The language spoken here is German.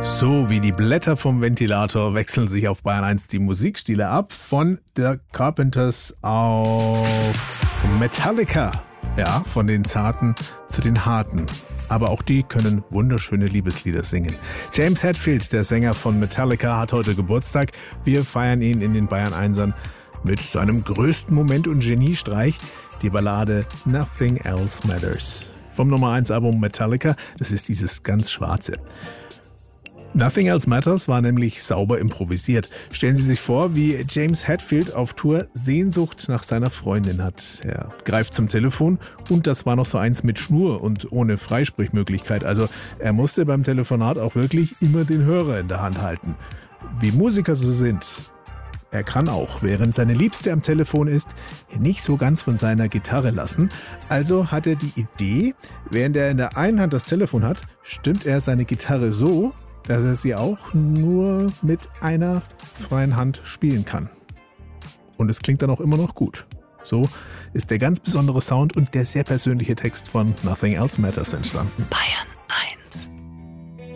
So wie die Blätter vom Ventilator wechseln sich auf Bayern 1 die Musikstile ab. Von The Carpenters auf Metallica. Ja, von den Zarten zu den Harten. Aber auch die können wunderschöne Liebeslieder singen. James Hetfield, der Sänger von Metallica, hat heute Geburtstag. Wir feiern ihn in den Bayern 1ern mit seinem größten Moment und Geniestreich, die Ballade Nothing Else Matters. Vom Nummer 1 Album Metallica, das ist dieses ganz schwarze. Nothing Else Matters war nämlich sauber improvisiert. Stellen Sie sich vor, wie James Hetfield auf Tour Sehnsucht nach seiner Freundin hat. Er greift zum Telefon und das war noch so eins mit Schnur und ohne Freisprechmöglichkeit. Also er musste beim Telefonat auch wirklich immer den Hörer in der Hand halten. Wie Musiker so sind. Er kann auch, während seine Liebste am Telefon ist, nicht so ganz von seiner Gitarre lassen. Also hat er die Idee, während er in der einen Hand das Telefon hat, stimmt er seine Gitarre so, dass er sie auch nur mit einer freien Hand spielen kann. Und es klingt dann auch immer noch gut. So ist der ganz besondere Sound und der sehr persönliche Text von Nothing Else Matters entstanden. Bayern